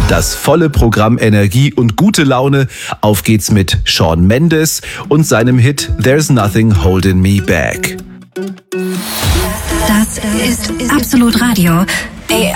Das volle Programm Energie und gute Laune. Auf geht's mit Shawn Mendes und seinem Hit There's Nothing Holding Me Back. Das ist Absolut Radio.